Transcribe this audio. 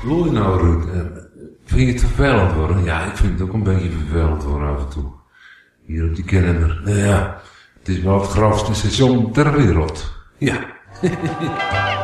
Loei nou, Ruud. Vind je het vervelend worden? Ja, ik vind het ook een beetje vervelend worden af en toe. Hier op die Kennemer. Nou ja, het is wel het grootste station ter wereld. Ja.